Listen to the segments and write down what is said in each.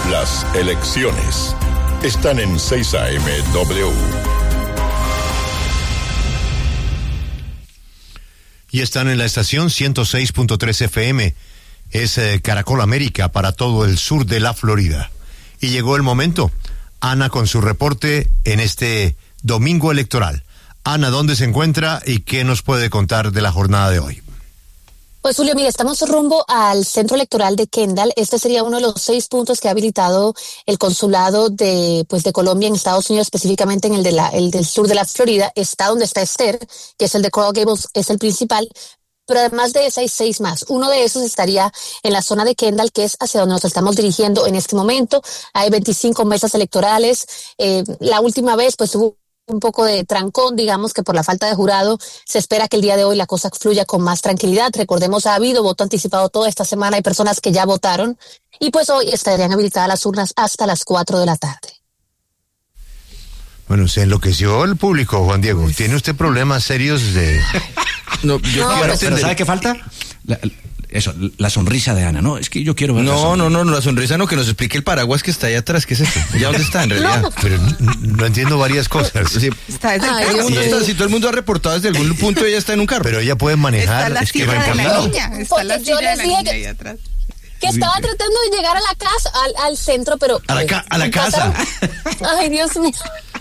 Las elecciones están en 6 AM-W. Y están en la estación 106.3 FM. Es Caracol América para todo el sur de la Florida. Y llegó el momento. Ana con su reporte en este domingo electoral. Ana, ¿dónde se encuentra y qué nos puede contar de la jornada de hoy? Pues Julio, mira, estamos rumbo al centro electoral de Kendall. Este sería uno de los 6 puntos que ha habilitado el consulado de Colombia en Estados Unidos, específicamente en el del sur de la Florida. Está donde está Esther, que es el de Coral Gables, es el principal. Pero además de ese hay 6 más. Uno de esos estaría en la zona de Kendall, que es hacia donde nos estamos dirigiendo en este momento. Hay 25 mesas electorales. La última vez, pues hubo un poco de trancón, digamos que por la falta de jurado. Se espera que el día de hoy la cosa fluya con más tranquilidad. Recordemos, ha habido voto anticipado toda esta semana. Hay personas que ya votaron. Y pues hoy estarían habilitadas las urnas hasta las 4 de la tarde. Bueno, se enloqueció el público, Juan Diego. ¿Tiene usted problemas serios de...? No, quiero entender. ¿Pero sabe qué falta? La sonrisa de Ana, ¿no? Es que yo quiero ver No, la sonrisa no, que nos explique el paraguas que está ahí atrás. ¿Qué es esto? ¿Ya dónde está en realidad? No. Pero no entiendo varias cosas. Sí. Está desde el Todo el mundo está, si todo el mundo ha reportado desde algún punto, ella está en un carro. Pero ella puede manejar. Está la silla de la niña. Está la silla de la niña ahí atrás. Que estaba tratando de llegar a la casa, al centro, pero... A la casa. Ay, Dios mío.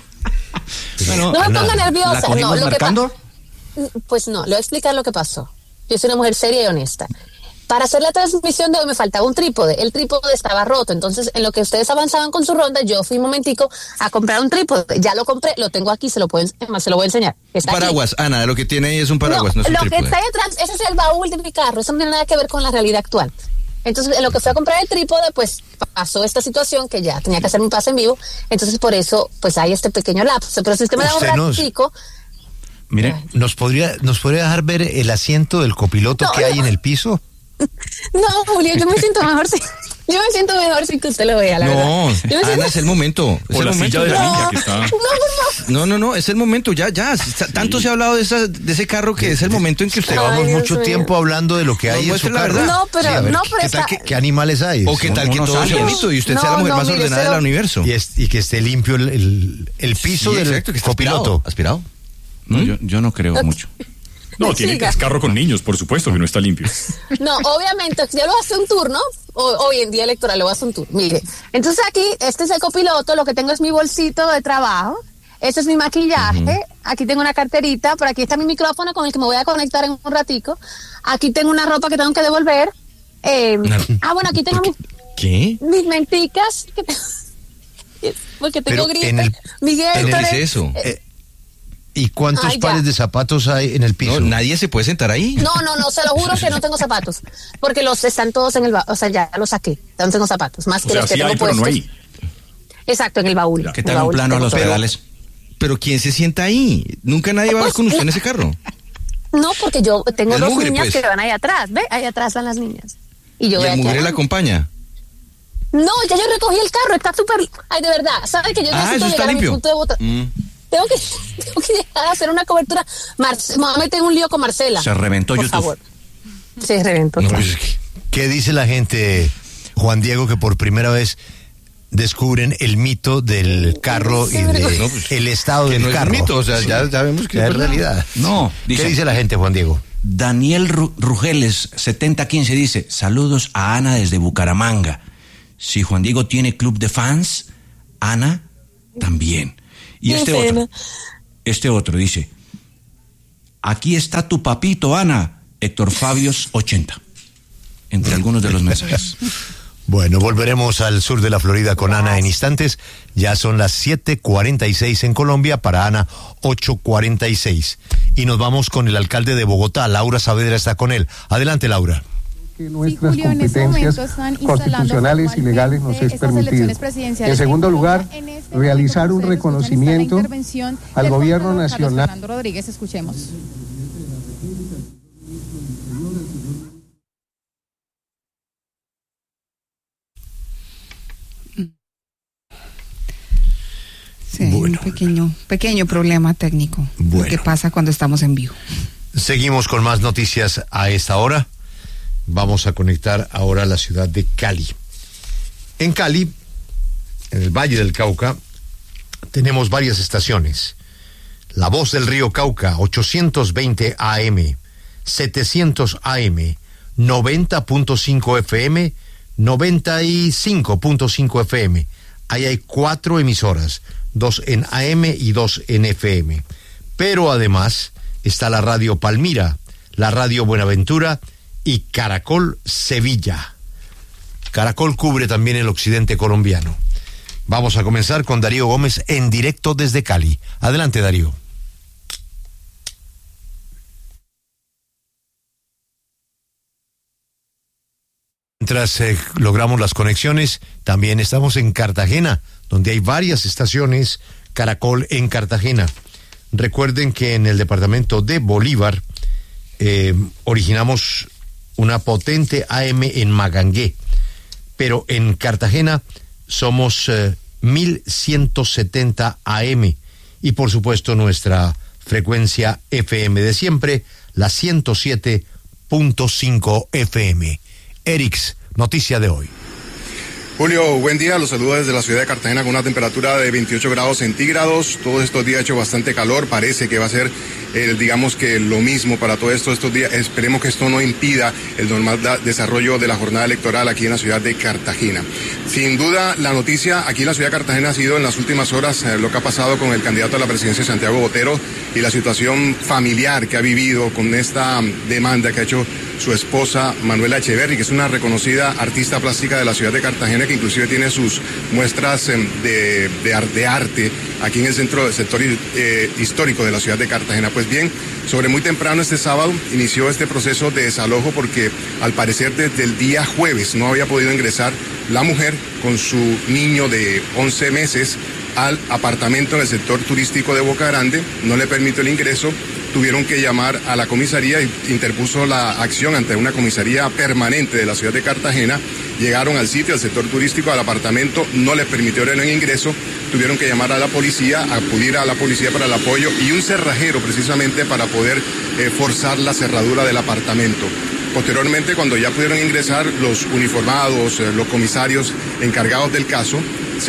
Bueno, no me ponga nerviosa. ¿La cogimos marcando? Pues no, le voy a explicar lo que pasó. Yo soy una mujer seria y honesta. Para hacer la transmisión de hoy me faltaba un trípode. El trípode estaba roto. Entonces, en lo que ustedes avanzaban con su ronda, yo fui un momentico a comprar un trípode. Ya lo compré, lo tengo aquí, se lo voy a enseñar. Está paraguas, aquí. Ana, lo que tiene ahí es un paraguas, no es un lo trípode. que está ahí atrás, ese es el baúl de mi carro. Eso no tiene nada que ver con la realidad actual. Entonces, en lo que fui a comprar el trípode, pues pasó esta situación que ya tenía que hacer un pase en vivo. Entonces, por eso, pues hay este pequeño lapso. Pero si usted me da un ratico... Mire, ¿nos podría dejar ver el asiento del copiloto que hay en el piso? No, Julio, yo me siento mejor si que usted lo vea, la verdad. No, Ana, es el momento. Es el momento de la niña que está. No, es el momento, ya. Tanto se ha hablado de ese carro que es el momento en que usted... Llevamos mucho tiempo hablando de lo que hay en su carro. No, pero ¿qué tal ¿qué animales hay? O qué tal que todo sea bonito y usted sea la mujer más ordenada del universo. Y que esté limpio el piso del copiloto. ¿Aspirado? No, yo no creo mucho. No, tiene que es carro con niños, por supuesto, que no está limpio. No, obviamente, ya lo hace un tour, ¿no? Hoy en día electoral lo hace un tour. Mire, entonces aquí, este es el copiloto, lo que tengo es mi bolsito de trabajo, este es mi maquillaje, aquí tengo una carterita, por aquí está mi micrófono con el que me voy a conectar en un ratico, aquí tengo una ropa que tengo que devolver, bueno, aquí tengo mis menticas, porque tengo gripe. Miguel, ¿qué dice eso? ¿Y cuántos pares de zapatos hay en el piso? No, nadie se puede sentar ahí. No, se lo juro que no tengo zapatos. Porque están todos en el baúl. O sea, ya los saqué. No tengo zapatos. Más que los que tengo puestos. No hay. Exacto, en el baúl. ¿Qué tal un plano a los pedales? Pero ¿quién se sienta ahí? Nunca nadie va con usted en ese carro. No, porque yo tengo dos niñas pues. que van ahí atrás. ¿Ve? Ahí atrás van las niñas. Y yo voy aquí. ¿Y la mujer la acompaja? No, ya yo recogí el carro. Está súper... Ay, de verdad. ¿Sabe que yo necesito llegar a mi punto de votar? Tengo que llegar a hacer una cobertura. Me voy a meter en un lío con Marcela. Se reventó por YouTube. Favor. Se reventó. No, pues, ¿qué dice la gente, Juan Diego, que por primera vez descubren el mito del carro y el estado del carro? No es mito, o sea, ya vemos que es realidad. No. ¿Qué dice la gente, Juan Diego? Daniel Rugeles 7015 dice: saludos a Ana desde Bucaramanga. Si Juan Diego tiene club de fans, Ana también. Y este otro dice: aquí está tu papito, Ana. Héctor Fabios 80. Entre algunos de los mensajes. Bueno, volveremos al sur de la Florida con Ana en instantes. Ya son las 7:46 en Colombia, para Ana 8:46. Y nos vamos con el alcalde de Bogotá, Laura Saavedra está con él. Adelante, Laura. Que nuestras competencias constitucionales y legales nos es permitido. En segundo lugar, realizar un reconocimiento al gobierno nacional. Fernando Rodríguez, escuchemos. Sí, bueno. Un pequeño problema técnico. Bueno. Lo que pasa cuando estamos en vivo. Seguimos con más noticias a esta hora. Vamos a conectar ahora a la ciudad de Cali. En Cali en el Valle del Cauca, tenemos varias estaciones. La Voz del Río Cauca, 820 AM, 700 AM, 90.5 FM, 95.5 FM. Ahí hay 4 emisoras, 2 en AM y 2 en FM. Pero además está la Radio Palmira, la Radio Buenaventura y Caracol Sevilla. Caracol cubre también el occidente colombiano. Vamos a comenzar con Darío Gómez en directo desde Cali. Adelante, Darío. Mientras logramos las conexiones, también estamos en Cartagena, donde hay varias estaciones Caracol en Cartagena. Recuerden que en el departamento de Bolívar originamos una potente AM en Magangué, pero en Cartagena somos 1170 AM y por supuesto nuestra frecuencia FM de siempre, la 107.5 FM. Erix, noticia de hoy. Julio, buen día, los saludo desde la ciudad de Cartagena con una temperatura de 28 grados centígrados. Todos estos días ha hecho bastante calor, parece que va a ser, digamos que lo mismo para todos estos días. Esperemos que esto no impida el normal desarrollo de la jornada electoral aquí en la ciudad de Cartagena. Sin duda, la noticia aquí en la ciudad de Cartagena ha sido en las últimas horas lo que ha pasado con el candidato a la presidencia Santiago Botero y la situación familiar que ha vivido con esta demanda que ha hecho su esposa Manuela Echeverri, que es una reconocida artista plástica de la ciudad de Cartagena, que inclusive tiene sus muestras de arte aquí en el sector histórico de la ciudad de Cartagena. Pues bien, sobre muy temprano este sábado inició este proceso de desalojo porque al parecer desde el día jueves no había podido ingresar la mujer con su niño de 11 meses al apartamento en el sector turístico de Boca Grande, no le permitió el ingreso, tuvieron que llamar a la comisaría y interpuso la acción ante una comisaría permanente de la ciudad de Cartagena, llegaron al sitio, al sector turístico, al apartamento, no les permitieron el ingreso, tuvieron que llamar a la policía, acudir a la policía para el apoyo y un cerrajero precisamente para poder forzar la cerradura del apartamento. Posteriormente, cuando ya pudieron ingresar los uniformados, los comisarios encargados del caso,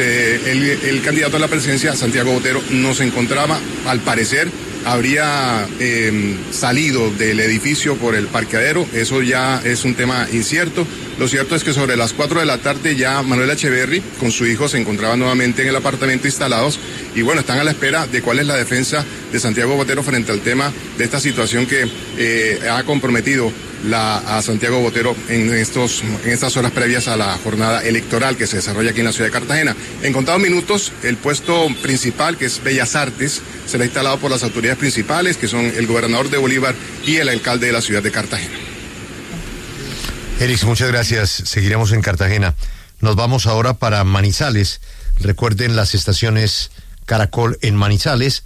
el candidato a la presidencia, Santiago Botero, no se encontraba. Al parecer, habría salido del edificio por el parqueadero. Eso ya es un tema incierto. Lo cierto es que sobre las 4 de la tarde ya Manuela Echeverri con su hijo se encontraban nuevamente en el apartamento instalados y bueno, están a la espera de cuál es la defensa de Santiago Botero frente al tema de esta situación que ha comprometido a Santiago Botero en estas horas previas a la jornada electoral que se desarrolla aquí en la ciudad de Cartagena. En contados minutos, el puesto principal, que es Bellas Artes, será instalado por las autoridades principales, que son el gobernador de Bolívar y el alcalde de la ciudad de Cartagena. Erix, muchas gracias. Seguiremos en Cartagena. Nos vamos ahora para Manizales. Recuerden las estaciones Caracol en Manizales,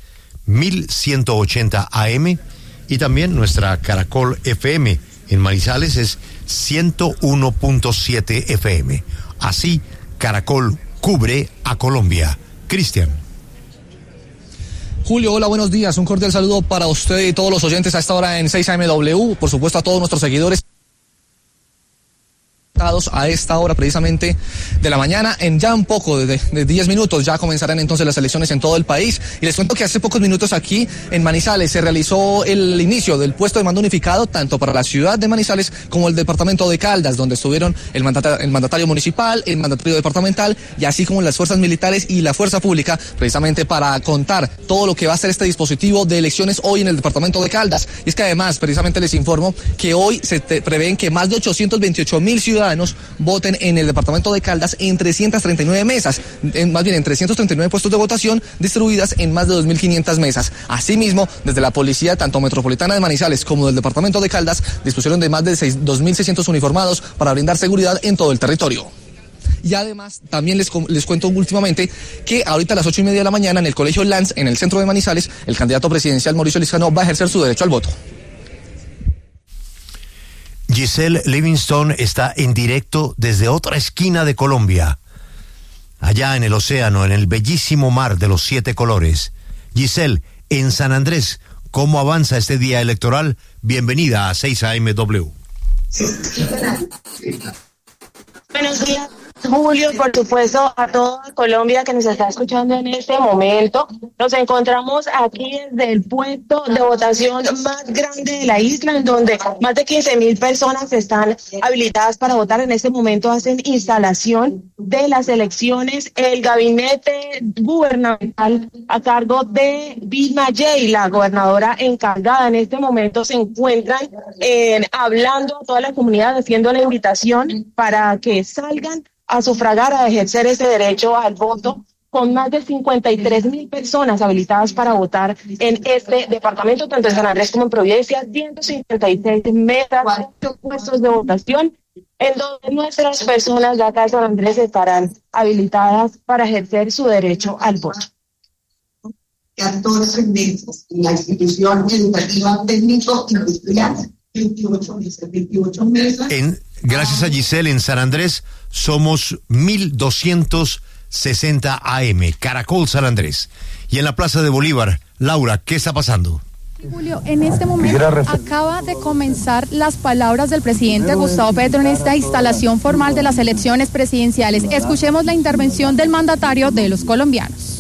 1180 AM, y también nuestra Caracol FM en Manizales es 101.7 FM. Así, Caracol cubre a Colombia. Cristian. Julio, hola, buenos días. Un cordial saludo para usted y todos los oyentes a esta hora en 6AMW. Por supuesto, a todos nuestros seguidores a esta hora precisamente de la mañana. En ya un poco de 10 minutos ya comenzarán entonces las elecciones en todo el país, y les cuento que hace pocos minutos aquí en Manizales se realizó el inicio del puesto de mando unificado tanto para la ciudad de Manizales como el departamento de Caldas, donde estuvieron el mandatario municipal, el mandatario departamental y así como las fuerzas militares y la fuerza pública, precisamente para contar todo lo que va a ser este dispositivo de elecciones hoy en el departamento de Caldas. Y es que además precisamente les informo que hoy se prevén que más de 828.000 ciudadanos voten en el departamento de Caldas en 339 mesas, en 339 puestos de votación distribuidas en más de 2.500 mesas. Asimismo, desde la policía, tanto metropolitana de Manizales como del departamento de Caldas, dispusieron de más de 2.600 uniformados para brindar seguridad en todo el territorio. Y además, también les cuento últimamente que ahorita a las 8:30 de la mañana en el Colegio Lanz, en el centro de Manizales, el candidato presidencial Mauricio Liscano va a ejercer su derecho al voto. Giselle Livingstone está en directo desde otra esquina de Colombia, allá en el océano, en el bellísimo mar de los 7 colores. Giselle, en San Andrés, ¿cómo avanza este día electoral? Bienvenida a 6AMW. Buenos días. Julio, por supuesto, a toda Colombia que nos está escuchando en este momento. Nos encontramos aquí desde el puesto de votación más grande de la isla, en donde más de 15,000 personas están habilitadas para votar. En este momento hacen instalación de las elecciones. El gabinete gubernamental a cargo de Vilma Yey, la gobernadora encargada, en este momento se encuentran hablando a toda la comunidad, haciendo la invitación para que salgan a sufragar, a ejercer ese derecho al voto, con más de 53,000 personas habilitadas para votar en este departamento, tanto en San Andrés como en Providencia, 156 mesas, 8 puestos de votación, en donde nuestras personas de acá de San Andrés estarán habilitadas para ejercer su derecho al voto. 14 meses en la institución educativa técnico-industrial, 28 meses. Gracias a Giselle, en San Andrés somos 1260 AM, Caracol San Andrés. Y en la Plaza de Bolívar, Laura, ¿qué está pasando? Julio, en este momento acaba de comenzar las palabras del presidente Gustavo Petro en esta instalación formal de las elecciones presidenciales. Escuchemos la intervención del mandatario de los colombianos.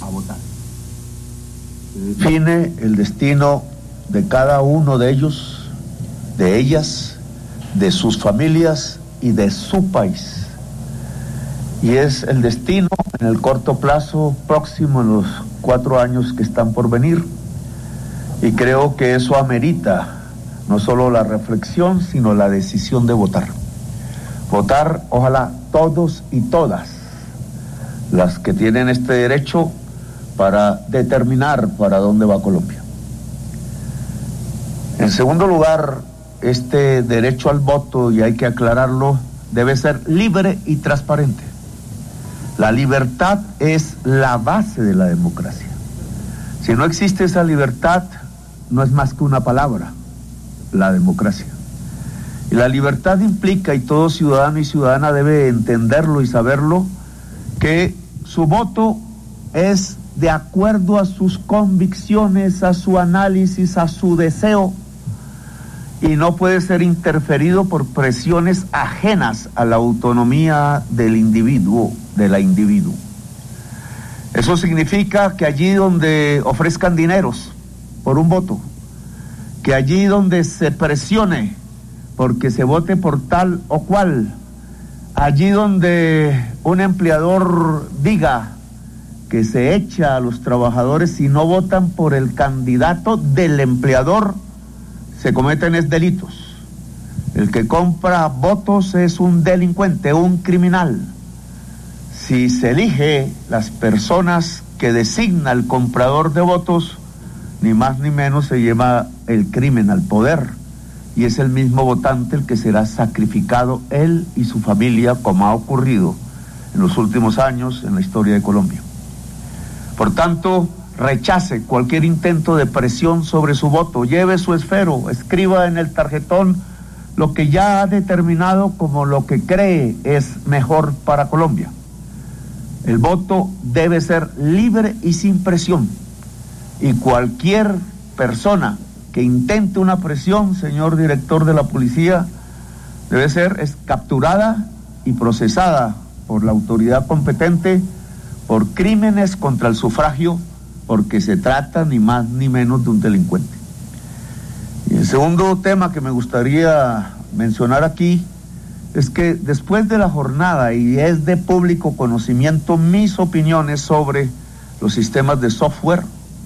Define el destino de cada uno de ellos, de ellas, de sus familias y de su país. Y es el destino en el corto plazo próximo, en los 4 años que están por venir. Y creo que eso amerita no solo la reflexión, sino la decisión de votar. Votar, ojalá todos y todas las que tienen este derecho para determinar para dónde va Colombia. En segundo lugar, este derecho al voto, y hay que aclararlo, debe ser libre y transparente. La libertad es la base de la democracia. Si no existe esa libertad, no es más que una palabra, la democracia. Y la libertad implica, y todo ciudadano y ciudadana debe entenderlo y saberlo, que su voto es de acuerdo a sus convicciones, a su análisis, a su deseo, y no puede ser interferido por presiones ajenas a la autonomía del individuo, de la individuo. Eso significa que allí donde ofrezcan dineros por un voto, que allí donde se presione porque se vote por tal o cual, allí donde un empleador diga que se echa a los trabajadores si no votan por el candidato del empleador, se cometen delitos. El que compra votos es un delincuente, un criminal. Si se elige las personas que designa el comprador de votos, ni más ni menos se lleva el crimen al poder, y es el mismo votante el que será sacrificado, él y su familia, como ha ocurrido en los últimos años en la historia de Colombia. Por tanto, rechace cualquier intento de presión sobre su voto, lleve su esfero, escriba en el tarjetón lo que ya ha determinado como lo que cree es mejor para Colombia. El voto debe ser libre y sin presión, y cualquier persona que intente una presión, señor director de la policía, debe ser capturada y procesada por la autoridad competente por crímenes contra el sufragio, porque se trata ni más ni menos de un delincuente. Y el segundo tema que me gustaría mencionar aquí es que después de la jornada, y es de público conocimiento mis opiniones sobre los sistemas de software,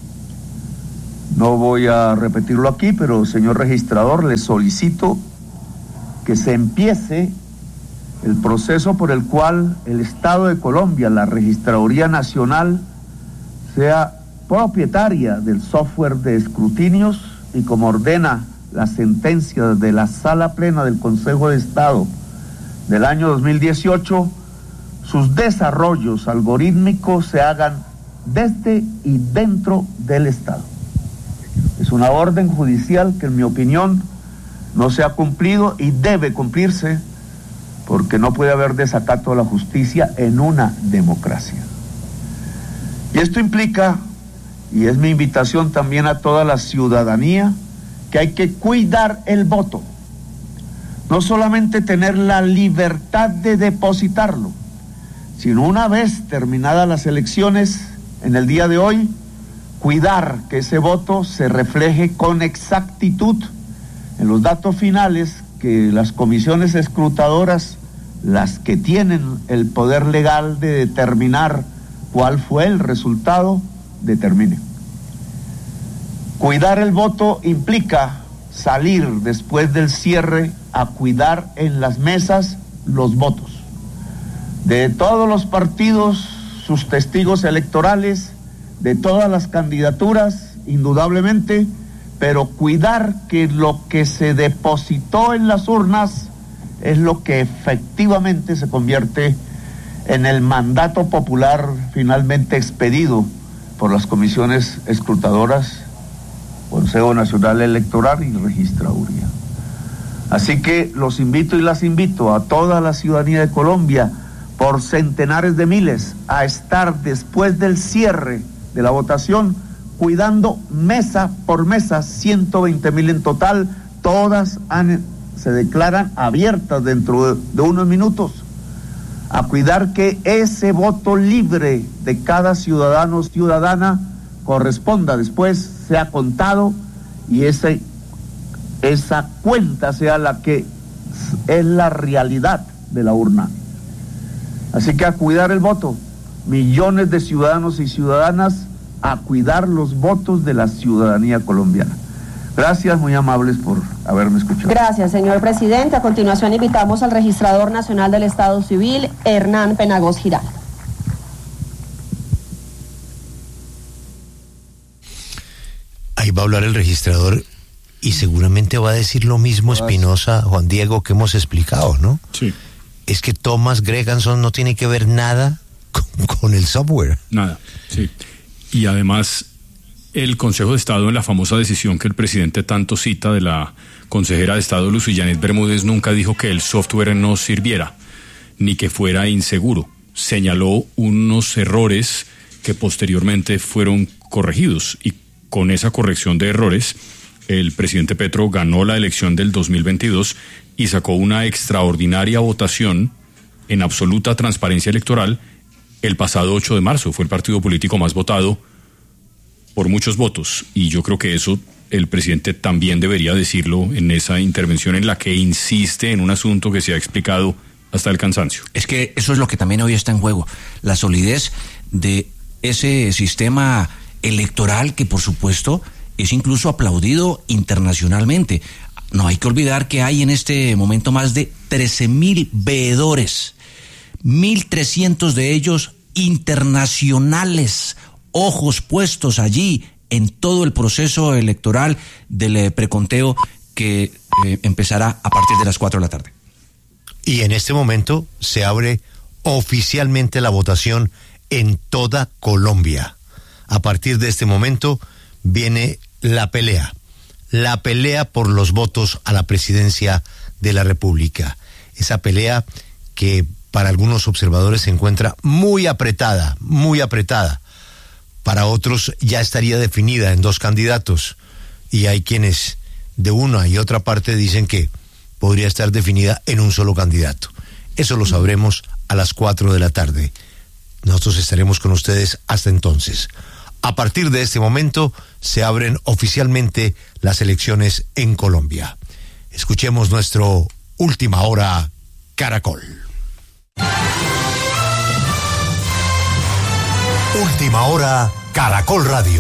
no voy a repetirlo aquí, pero señor registrador, le solicito que se empiece el proceso por el cual el Estado de Colombia, la Registraduría Nacional, sea propietaria del software de escrutinios, y como ordena la sentencia de la Sala Plena del Consejo de Estado del año 2018, sus desarrollos algorítmicos se hagan desde y dentro del Estado. Es una orden judicial que, en mi opinión, no se ha cumplido y debe cumplirse, porque no puede haber desacato a la justicia en una democracia. Y esto implica, y es mi invitación también a toda la ciudadanía, que hay que cuidar el voto. No solamente tener la libertad de depositarlo, sino una vez terminadas las elecciones, en el día de hoy, cuidar que ese voto se refleje con exactitud en los datos finales que las comisiones escrutadoras, las que tienen el poder legal de determinar cuál fue el resultado, determinen. Cuidar el voto implica salir después del cierre a cuidar en las mesas los votos de todos los partidos, sus testigos electorales, de todas las candidaturas, indudablemente, pero cuidar que lo que se depositó en las urnas es lo que efectivamente se convierte en el mandato popular finalmente expedido por las comisiones escrutadoras, Consejo Nacional Electoral y Registraduría. Así que los invito y las invito a toda la ciudadanía de Colombia, por centenares de miles, a estar después del cierre de la votación, cuidando mesa por mesa, 120,000 en total, todas se declaran abiertas dentro de unos minutos, a cuidar que ese voto libre de cada ciudadano o ciudadana corresponda después, sea contado y esa cuenta sea la que es la realidad de la urna. Así que a cuidar el voto, millones de ciudadanos y ciudadanas a cuidar los votos de la ciudadanía colombiana. Gracias, muy amables por haberme escuchado. Gracias, señor presidente. A continuación invitamos al registrador nacional del Estado Civil, Hernán Penagos Giraldo. Ahí va a hablar el registrador y seguramente va a decir lo mismo Espinosa, Juan Diego, que hemos explicado, ¿no? Sí. Es que Thomas Greganson no tiene que ver nada con el software. Nada, sí. Y además, el Consejo de Estado, en la famosa decisión que el presidente tanto cita de la consejera de Estado, Lucy Janet Bermúdez, nunca dijo que el software no sirviera, ni que fuera inseguro. Señaló unos errores que posteriormente fueron corregidos, y con esa corrección de errores, el presidente Petro ganó la elección del 2022 y sacó una extraordinaria votación en absoluta transparencia electoral el pasado 8 de marzo. Fue el partido político más votado por muchos votos, y yo creo que eso el presidente también debería decirlo en esa intervención en la que insiste en un asunto que se ha explicado hasta el cansancio. Es que eso es lo que también hoy está en juego, la solidez de ese sistema electoral que, por supuesto, es incluso aplaudido internacionalmente. No hay que olvidar que hay en este momento más de 13,000 veedores, 1,300 de ellos internacionales, ojos puestos allí en todo el proceso electoral del preconteo que empezará a partir de las 4 de la tarde. Y en este momento se abre oficialmente la votación en toda Colombia. A partir de este momento viene la pelea por los votos a la presidencia de la República. Esa pelea que para algunos observadores se encuentra muy apretada. Para otros ya estaría definida en 2 candidatos, y hay quienes de una y otra parte dicen que podría estar definida en un solo candidato. Eso lo sabremos a las 4 de la tarde. Nosotros estaremos con ustedes hasta entonces. A partir de este momento se abren oficialmente las elecciones en Colombia. Escuchemos nuestro Última Hora Caracol. Última Hora Caracol Radio.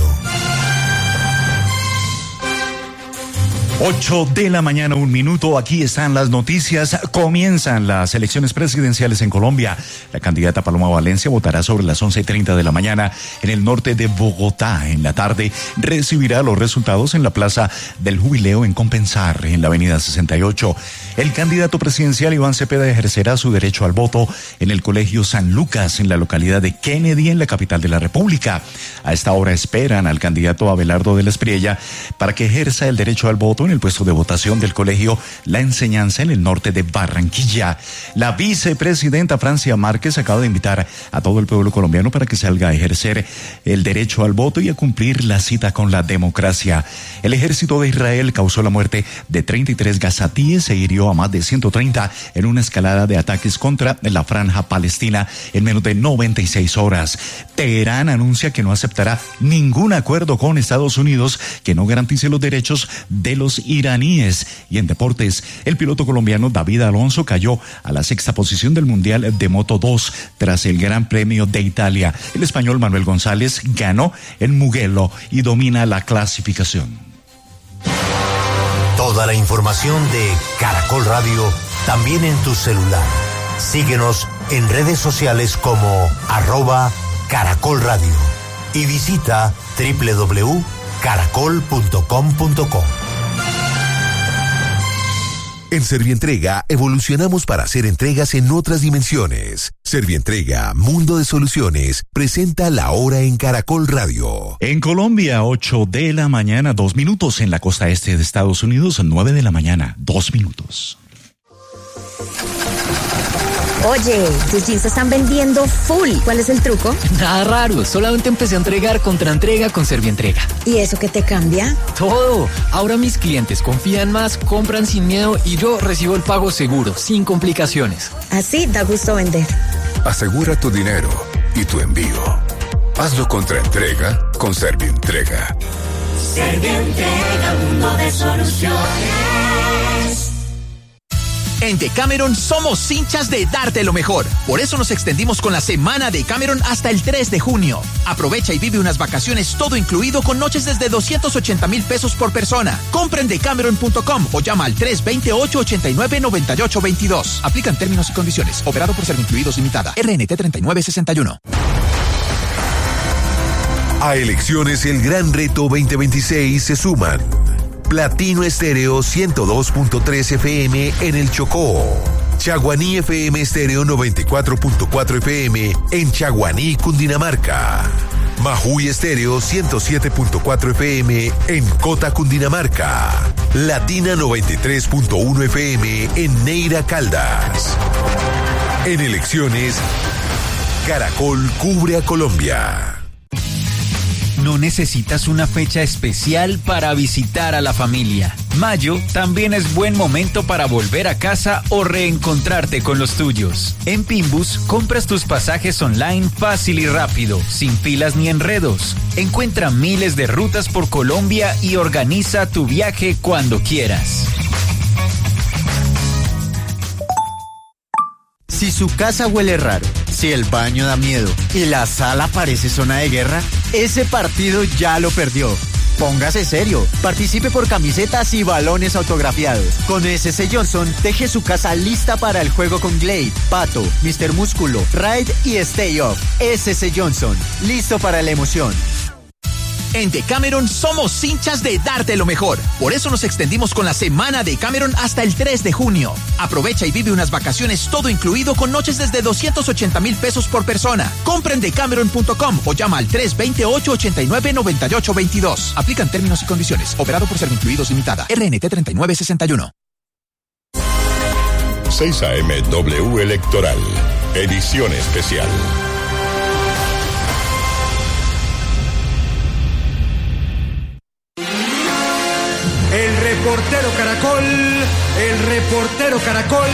8 de la mañana, 1 minuto. Aquí están las noticias. Comienzan las elecciones presidenciales en Colombia. La candidata Paloma Valencia votará sobre las 11:30 de la mañana en el norte de Bogotá. En la tarde recibirá los resultados en la Plaza del Jubileo en Compensar, en la avenida 68. El candidato presidencial Iván Cepeda ejercerá su derecho al voto en el Colegio San Lucas, en la localidad de Kennedy, en la capital de la República. A esta hora esperan al candidato Abelardo de la Espriella para que ejerza el derecho al voto en el puesto de votación del colegio La Enseñanza en el norte de Barranquilla. La vicepresidenta Francia Márquez acaba de invitar a todo el pueblo colombiano para que salga a ejercer el derecho al voto y a cumplir la cita con la democracia. El ejército de Israel causó la muerte de 33 gazatíes e hirió hirió a más de 130 en una escalada de ataques contra la franja palestina en menos de 96 horas. Teherán anuncia que no aceptará ningún acuerdo con Estados Unidos que no garantice los derechos de los iraníes. Y en deportes, el piloto colombiano David Alonso cayó a la 6ª posición del Mundial de Moto 2 tras el Gran Premio de Italia. El español Manuel González ganó en Mugello y domina la clasificación. Toda la información de Caracol Radio también en tu celular. Síguenos en redes sociales como @Caracol Radio y visita www.caracol.com.co. En Servientrega evolucionamos para hacer entregas en otras dimensiones. Servientrega, Mundo de Soluciones, presenta La Hora en Caracol Radio. En Colombia, 8 de la mañana, 2 minutos. En la costa este de Estados Unidos, 9 de la mañana, 2 minutos. Oye, tus jeans se están vendiendo full. ¿Cuál es el truco? Nada raro, solamente empecé a entregar contraentrega con Servientrega. ¿Y eso qué te cambia? Todo. Ahora mis clientes confían más, compran sin miedo y yo recibo el pago seguro, sin complicaciones. Así da gusto vender. Asegura tu dinero y tu envío. Hazlo contraentrega con Servientrega. Servientrega, mundo de soluciones. En Decameron somos hinchas de darte lo mejor. Por eso nos extendimos con la semana de Decameron hasta el 3 de junio. Aprovecha y vive unas vacaciones todo incluido con noches desde 280,000 pesos por persona. Compra en decameron.com o llama al 328-89-9822. Aplican términos y condiciones. Operado por Servincluidos Limitada. RNT 3961. A elecciones El Gran Reto 2026 se suman Platino Estéreo 102.3 FM en el Chocó, Chaguaní FM Estéreo 94.4 FM en Chaguaní, Cundinamarca, Majuy Estéreo 107.4 FM en Cota, Cundinamarca, Latina 93.1 FM en Neira, Caldas. En elecciones, Caracol cubre a Colombia. No necesitas una fecha especial para visitar a la familia. Mayo también es buen momento para volver a casa o reencontrarte con los tuyos. En Pinbus compras tus pasajes online fácil y rápido, sin filas ni enredos. Encuentra miles de rutas por Colombia y organiza tu viaje cuando quieras. Si su casa huele raro, si el baño da miedo y la sala parece zona de guerra, ese partido ya lo perdió. Póngase serio, participe por camisetas y balones autografiados. Con SS Johnson, deje su casa lista para el juego con Glade, Pato, Mr. Músculo, Ride y Stay Off. SS Johnson, listo para la emoción. En Decameron somos hinchas de darte lo mejor. Por eso nos extendimos con la semana de Decameron hasta el 3 de junio. Aprovecha y vive unas vacaciones todo incluido con noches desde 280,000 pesos por persona. Compra en decameron.com o llama al 328-89-9822. Aplican términos y condiciones. Operado por Servincluidos Limitada. RNT 3961. 6 AM W Electoral. Edición especial. El reportero Caracol, el reportero Caracol.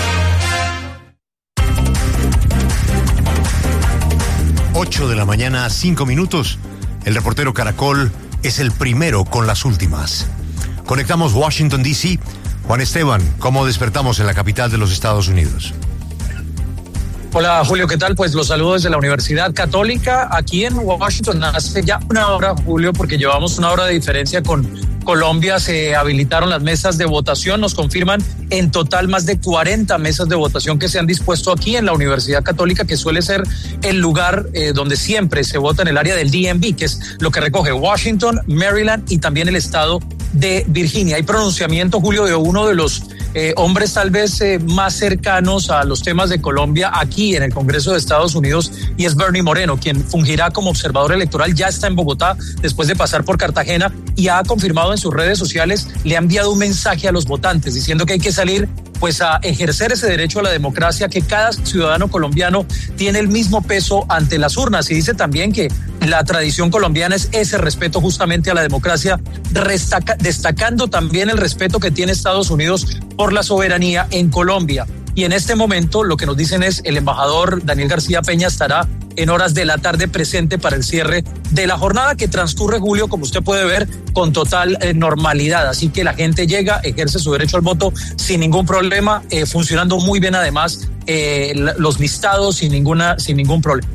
Ocho de la mañana, 5 minutos. El reportero Caracol es el primero con las últimas. Conectamos Washington, D.C. Juan Esteban, ¿cómo despertamos en la capital de los Estados Unidos? Hola Julio, ¿qué tal? Pues los saludo desde la Universidad Católica aquí en Washington. Hace ya una hora, Julio, porque llevamos una hora de diferencia con Colombia, se habilitaron las mesas de votación. Nos confirman en total más de 40 mesas de votación que se han dispuesto aquí en la Universidad Católica, que suele ser el lugar donde siempre se vota en el área del DMV, que es lo que recoge Washington, Maryland y también el estado de Virginia. Hay pronunciamiento, Julio, de uno de los hombres tal vez más cercanos a los temas de Colombia aquí en el Congreso de Estados Unidos, y es Bernie Moreno, quien fungirá como observador electoral. Ya está en Bogotá después de pasar por Cartagena y ha confirmado en sus redes sociales, le ha enviado un mensaje a los votantes diciendo que hay que salir pues a ejercer ese derecho a la democracia, que cada ciudadano colombiano tiene el mismo peso ante las urnas. Y dice también que la tradición colombiana es ese respeto justamente a la democracia, destacando también el respeto que tiene Estados Unidos por la soberanía en Colombia. Y en este momento lo que nos dicen es el embajador Daniel García Peña estará en horas de la tarde presente para el cierre de la jornada, que transcurre, Julio, como usted puede ver, con total normalidad. Así que la gente llega, ejerce su derecho al voto sin ningún problema, funcionando muy bien además los listados sin ningún problema.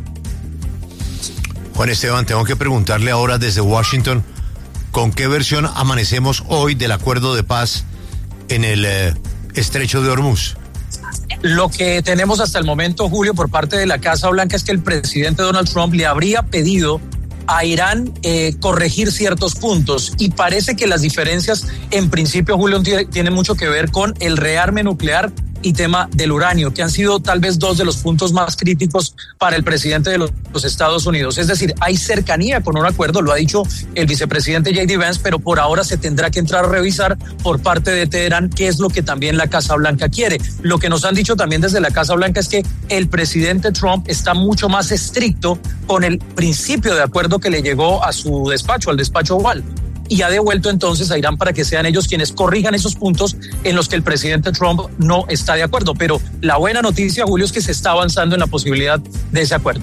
Juan Esteban, tengo que preguntarle ahora desde Washington, ¿con qué versión amanecemos hoy del acuerdo de paz en el estrecho de Hormuz? Lo que tenemos hasta el momento, Julio, por parte de la Casa Blanca es que el presidente Donald Trump le habría pedido a Irán corregir ciertos puntos, y parece que las diferencias en principio, Julio, tienen mucho que ver con el rearme nuclear y tema del uranio, que han sido tal vez dos de los puntos más críticos para el presidente de los Estados Unidos. Es decir, hay cercanía con un acuerdo, lo ha dicho el vicepresidente J.D. Vance, pero por ahora se tendrá que entrar a revisar por parte de Teherán qué es lo que también la Casa Blanca quiere. Lo que nos han dicho también desde la Casa Blanca es que el presidente Trump está mucho más estricto con el principio de acuerdo que le llegó a su despacho, al despacho Oval, y ha devuelto entonces a Irán para que sean ellos quienes corrijan esos puntos en los que el presidente Trump no está de acuerdo. Pero la buena noticia, Julio, es que se está avanzando en la posibilidad de ese acuerdo.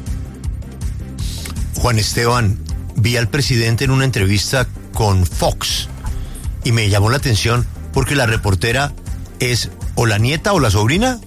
Juan Esteban, vi al presidente en una entrevista con Fox y me llamó la atención porque la reportera es o la nieta o la sobrina.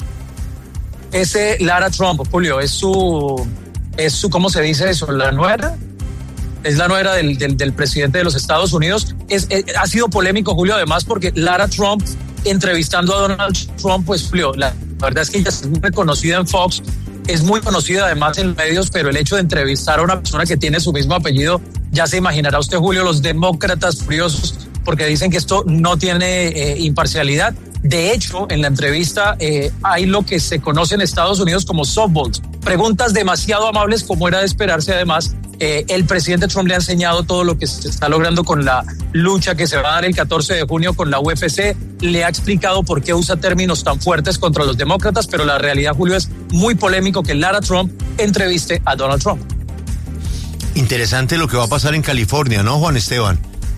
Es Lara Trump, Julio, es su, ¿cómo se dice eso? ¿La nuera? Es la nuera del presidente de los Estados Unidos. Ha sido polémico, Julio, además, porque Lara Trump, entrevistando a Donald Trump, pues, Julio, la verdad es que ella es muy reconocida en Fox, es muy conocida además en los medios, pero el hecho de entrevistar a una persona que tiene su mismo apellido, ya se imaginará usted, Julio, los demócratas furiosos, porque dicen que esto no tiene imparcialidad. De hecho, en la entrevista hay lo que se conoce en Estados Unidos como softballs, preguntas demasiado amables, como era de esperarse. Además, el presidente Trump le ha enseñado todo lo que se está logrando con la lucha que se va a dar el 14 de junio con la UFC, le ha explicado por qué usa términos tan fuertes contra los demócratas, pero la realidad, Julio, es muy polémico que Lara Trump entreviste a Donald Trump. Interesante lo que va a pasar en California, ¿no, Juan Esteban?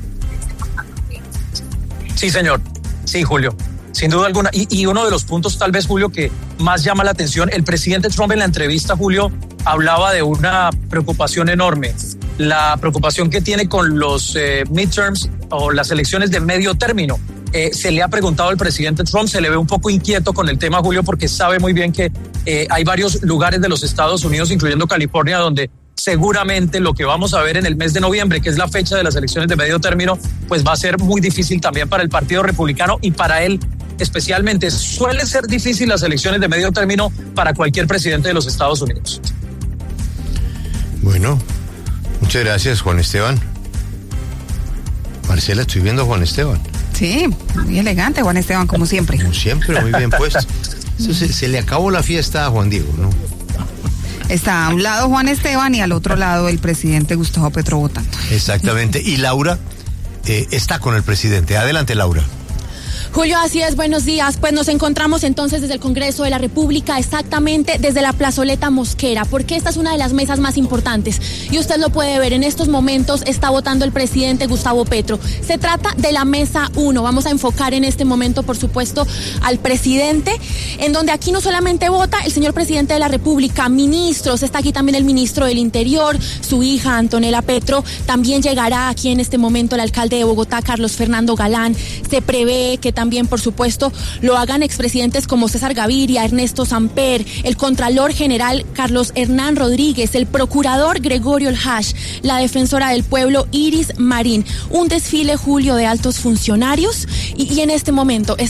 Sí, señor. Sí, Julio. Sin duda alguna. Y uno de los puntos, tal vez, Julio, que más llama la atención, el presidente Trump en la entrevista, Julio, hablaba de una preocupación enorme. La preocupación que tiene con los midterms o las elecciones de medio término. Se le ha preguntado al presidente Trump, se le ve un poco inquieto con el tema, Julio, porque sabe muy bien que hay varios lugares de los Estados Unidos, incluyendo California, donde seguramente lo que vamos a ver en el mes de noviembre, que es la fecha de las elecciones de medio término, pues va a ser muy difícil también para el Partido Republicano y para él especialmente. Suele ser difícil las elecciones de medio término para cualquier presidente de los Estados Unidos. Bueno, muchas gracias, Juan Esteban. Marcela, estoy viendo a Juan Esteban. Sí, muy elegante, Juan Esteban, como siempre. Como siempre, muy bien puesto. Se le acabó la fiesta a Juan Diego, ¿no? Está a un lado Juan Esteban y al otro lado el presidente Gustavo Petro votando. Exactamente. Y Laura está con el presidente. Adelante, Laura. Julio, así es, buenos días. Pues nos encontramos entonces desde el Congreso de la República, exactamente desde la plazoleta Mosquera, porque esta es una de las mesas más importantes. Y usted lo puede ver, en estos momentos está votando el presidente Gustavo Petro. Se trata de la mesa 1. Vamos a enfocar en este momento, por supuesto, al presidente, en donde aquí no solamente vota el señor presidente de la República, ministros, está aquí también el ministro del Interior, su hija Antonella Petro, también llegará aquí en este momento el alcalde de Bogotá, Carlos Fernando Galán. Se prevé que también, por supuesto, lo hagan expresidentes como César Gaviria, Ernesto Samper, el Contralor General Carlos Hernán Rodríguez, el Procurador Gregorio Elhash, la Defensora del Pueblo Iris Marín. Un desfile, Julio, de altos funcionarios y en este momento